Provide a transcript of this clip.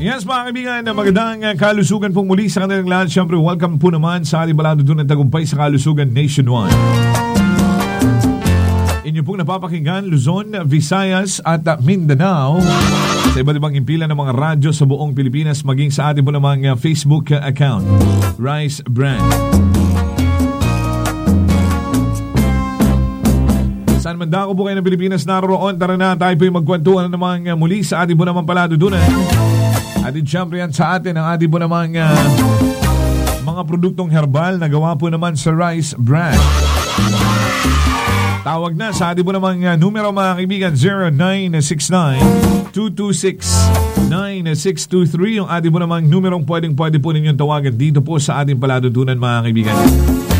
Yes mga kaibigan, magandang kalusugan pong muli sa kanilang lahat. Siyempre, welcome po naman sa ating baladudunan ng tagumpay sa kalusugan nationwide. Inyo pong napapakinggan Luzon, Visayas at Mindanao sa iba't ibang impilan ng mga radyo sa buong Pilipinas, maging sa ating po namang Facebook account, Rice Brand. Saan man dako po kayo ng Pilipinas naroon, tara na tayo po yung magkwentuhan naman muli sa ating po namang paladudunan. At siyempre yan sa atin ang ating po namang mga produktong herbal na gawa po naman sa Rice Brand. Tawag na sa ating po namang numero mga kaibigan, 0969-226-9623. Yung ating po namang numerong pwede po ninyong tawagan dito po sa ating paladudunan mga kaibigan.